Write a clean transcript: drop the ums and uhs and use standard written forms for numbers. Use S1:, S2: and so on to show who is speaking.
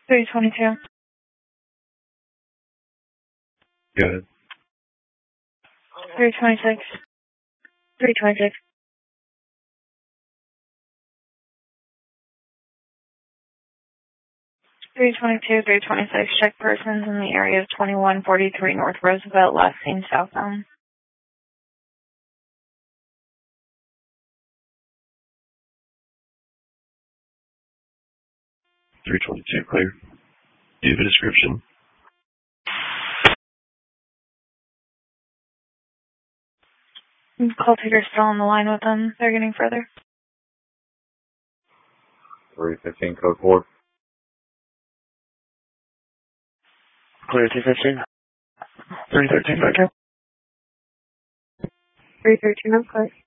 S1: 322.
S2: Go ahead.
S1: 326. 326. 322, 326. Check persons in the area of 2143 North Roosevelt, last seen southbound.
S2: 322, clear. Do you have a description?
S1: Call taker's still on the line with them. They're getting further.
S3: 315, code 4.
S2: Clear 215. 313, back out.
S1: 313, I'm clear.